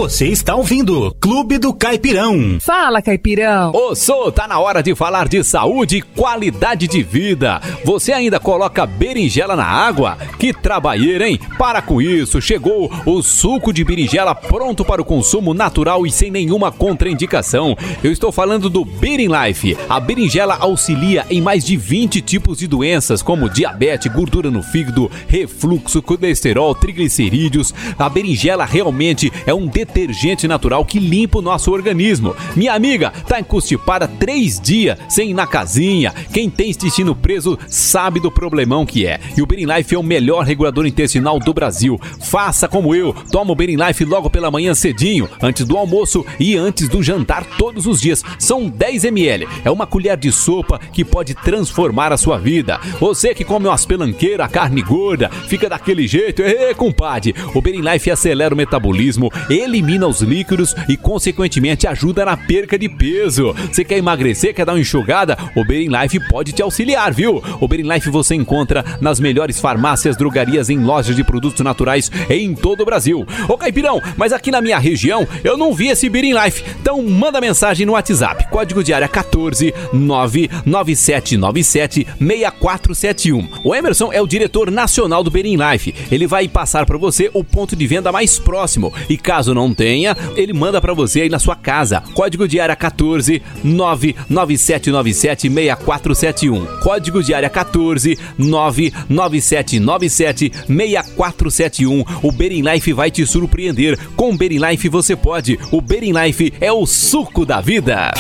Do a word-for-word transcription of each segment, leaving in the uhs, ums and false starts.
Você está ouvindo Clube do Caipirão. Fala, Caipirão. Ô, Sô, tá na hora de falar de saúde e qualidade de vida. Você ainda coloca berinjela na água? Que trabalheira, hein? Para com isso, chegou o suco de berinjela pronto para o consumo natural e sem nenhuma contraindicação. Eu estou falando do BeringLife. A berinjela auxilia em mais de vinte tipos de doenças, como diabetes, gordura no fígado, refluxo, colesterol, triglicerídeos. A berinjela realmente é um detergente natural que limpa o nosso organismo. Minha amiga, tá encostipada três dias sem ir na casinha. Quem tem intestino preso sabe do problemão que é. E o BeringLife é o melhor regulador intestinal do Brasil. Faça como eu, toma o BeringLife logo pela manhã cedinho, antes do almoço e antes do jantar todos os dias. São dez mililitros. É uma colher de sopa que pode transformar a sua vida. Você que come umas pelanqueiras, carne gorda, fica daquele jeito, ê, compadre. O BeringLife acelera o metabolismo, elimina os líquidos e, consequentemente, ajuda na perca de peso. Você quer emagrecer, quer dar uma enxugada? O BeringLife pode te auxiliar, viu? O BeringLife você encontra nas melhores farmácias, drogarias, em lojas de produtos naturais em todo o Brasil. Ô, Caipirão, mas aqui na minha região eu não vi esse BeringLife. Então manda mensagem no WhatsApp. Código de área quatorze nove nove sete nove sete seis quatro sete um. O Emerson é o diretor nacional do BeringLife. Ele vai passar para você o ponto de venda mais próximo. E caso não tenha, ele manda para você aí na sua casa. Código de área quatorze nove nove sete nove sete seis quatro sete um. Código de área quatorze nove nove sete nove sete seis quatro sete um. O BeringLife vai te surpreender. Com o BeringLife você pode. O BeringLife é o suco da vida.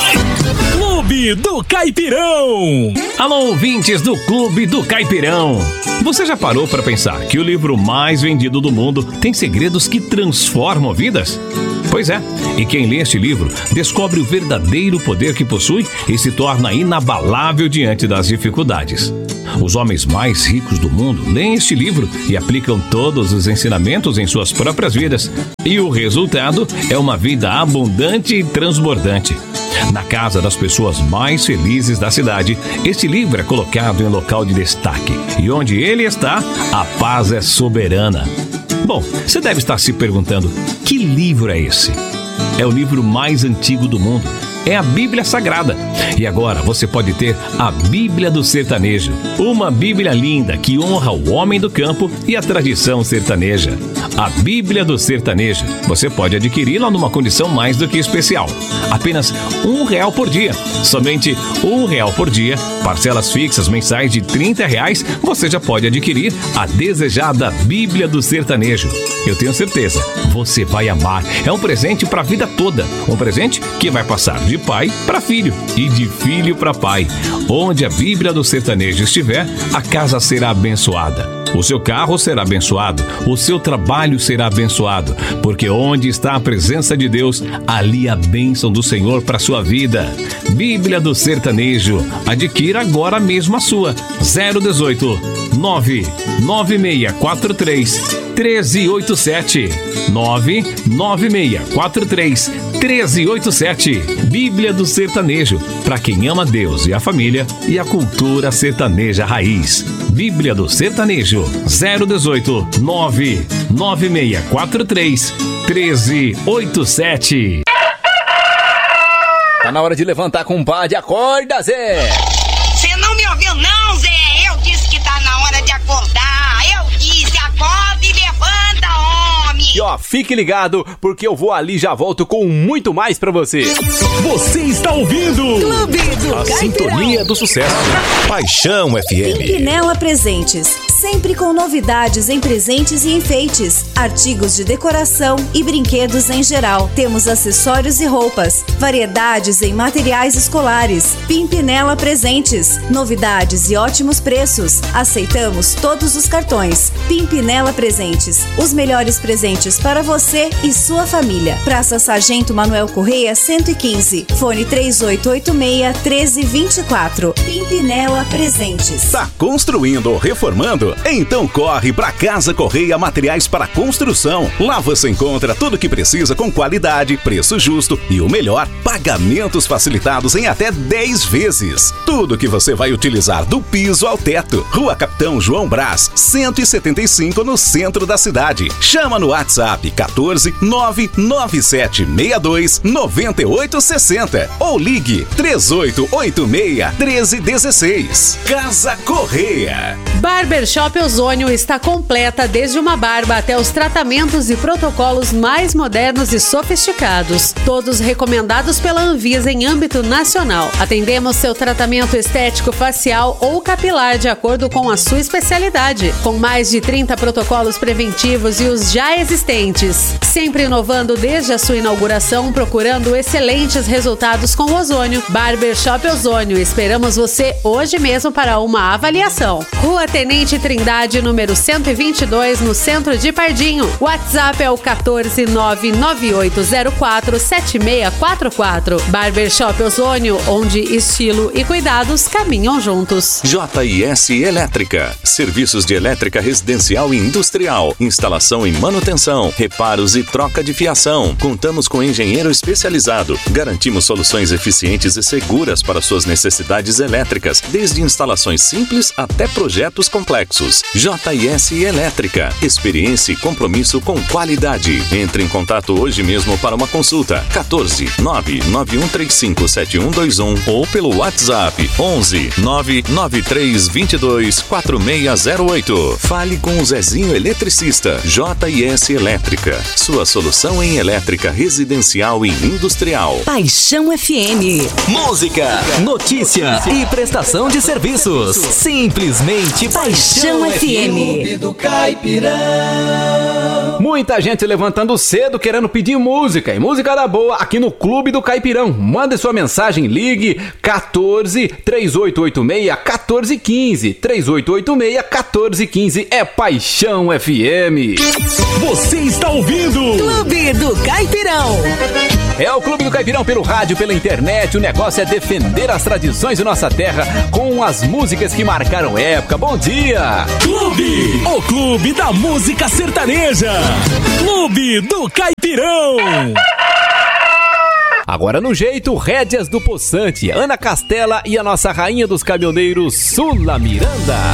Clube do Caipirão. Alô, ouvintes do Clube do Caipirão. Você já parou para pensar que o livro mais vendido do mundo tem segredos que transformam vidas? Pois é, e quem lê este livro descobre o verdadeiro poder que possui e se torna inabalável diante das dificuldades. Os homens mais ricos do mundo leem este livro e aplicam todos os ensinamentos em suas próprias vidas. E o resultado é uma vida abundante e transbordante. Na casa das pessoas mais felizes da cidade, este livro é colocado em local de destaque. E onde ele está, a paz é soberana. Bom, você deve estar se perguntando, que livro é esse? É o livro mais antigo do mundo. É a Bíblia Sagrada. E agora você pode ter a Bíblia do Sertanejo. Uma Bíblia linda que honra o homem do campo e a tradição sertaneja. A Bíblia do Sertanejo. Você pode adquiri-la numa condição mais do que especial. Apenas um real por dia. Somente um real por dia. Parcelas fixas mensais de trinta reais. Você já pode adquirir a desejada Bíblia do Sertanejo. Eu tenho certeza, você vai amar. É um presente para a vida toda. Um presente que vai passar de pai para filho e de filho para pai. Onde a Bíblia do Sertanejo estiver, a casa será abençoada. O seu carro será abençoado, o seu trabalho será abençoado, porque onde está a presença de Deus, ali a bênção do Senhor para sua vida. Bíblia do Sertanejo, adquira agora mesmo a sua. zero dezoito, nove nove seis quatro três, um três oito sete. nove nove seis quatro três, um três oito sete. Bíblia do Sertanejo, para quem ama Deus e a família e a cultura sertaneja raiz. Bíblia do Sertanejo, zero dezoito, nove nove seis quatro três, um três oito sete. Tá na hora de levantar, compadre. Acorda, Zé! Você não me ouviu, não, Zé? Eu disse que tá na hora de acordar. Eu disse, acorda e levanta, homem. E ó, fique ligado, porque eu vou ali e já volto com muito mais pra você. Você está ouvindo Clube do a Caipirão. sintonia do sucesso. Paixão F M. Pimpinela Presentes. Sempre com novidades em presentes e enfeites, artigos de decoração e brinquedos em geral. Temos acessórios e roupas, variedades em materiais escolares. Pimpinela Presentes. Novidades e ótimos preços. Aceitamos todos os cartões. Pimpinela Presentes. Os melhores presentes para você e sua família. Praça Sargento Manuel Correia, cento e quinze. Fone três oito oito seis, um três dois quatro. Pimpinela Presentes. Tá construindo ou reformando? precisando? Então corre para Casa Correia Materiais para Construção. Lá você encontra tudo o que precisa com qualidade, preço justo e o melhor, pagamentos facilitados em até dez vezes. Tudo que você vai utilizar do piso ao teto. Rua Capitão João Brás, cento e setenta e cinco, no centro da cidade. Chama no WhatsApp quatorze nove nove sete seis dois nove oito seis zero ou ligue três oito oito seis, um três um seis. Casa Correia. Barbershop Ozônio está completa desde uma barba até os tratamentos e protocolos mais modernos e sofisticados. Todos recomendados pela Anvisa em âmbito nacional. Atendemos seu tratamento estético facial ou capilar de acordo com a sua especialidade. Com mais de trinta protocolos preventivos e os já existentes. Sempre inovando desde a sua inauguração, procurando excelentes resultados com o ozônio. Barbershop Ozônio. Esperamos você hoje mesmo para uma avaliação. Rua Tenente Trindade, número cento e vinte e dois, no centro de Pardinho. WhatsApp é o quatorze nove nove oito zero quatro sete seis quatro quatro. Barbershop Ozônio, onde estilo e cuidados caminham juntos. J S Elétrica. Serviços de elétrica residencial e industrial. Instalação e manutenção. Reparos e troca de fiação. Contamos com engenheiro especializado. Garantimos soluções eficientes e seguras para suas necessidades elétricas, desde instalações simples até projetos complexos. J S Elétrica. Experiência e compromisso com qualidade. Entre em contato hoje mesmo para uma consulta. quatorze nove nove um três cinco sete um dois um ou pelo WhatsApp onze nove nove três dois dois quatro seis zero oito. Fale com o Zezinho Eletricista. J S Elétrica. Sua solução em elétrica residencial e industrial. Paixão F M. Música, notícia e prestação de serviços. Simplesmente Paixão F M. Clube do Caipirão. Muita gente levantando cedo querendo pedir música, e música da boa aqui no Clube do Caipirão. Mande sua mensagem, ligue quatorze três oito oito seis quatorze quinze. três oito oito seis quatorze quinze é Paixão F M. Você está ouvindo Clube do Caipirão. É o Clube do Caipirão pelo rádio, pela internet. O negócio é defender as tradições de nossa terra com as músicas que marcaram época. Bom dia! Clube, o Clube da Música Sertaneja. Clube do Caipirão. Agora no jeito, rédeas do Poçante, Ana Castela e a nossa rainha dos caminhoneiros, Sula Miranda.